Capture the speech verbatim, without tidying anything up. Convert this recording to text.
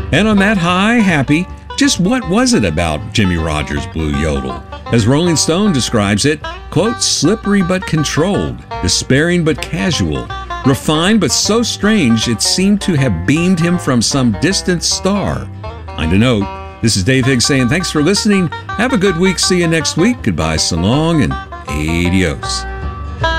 And on that high, happy, just what was it about Jimmie Rodgers' Blue Yodel? As Rolling Stone describes it, quote, slippery but controlled, despairing but casual, refined but so strange it seemed to have beamed him from some distant star. Find a note. This is Dave Higgs saying thanks for listening. Have a good week. See you next week. Goodbye, so long, and adios.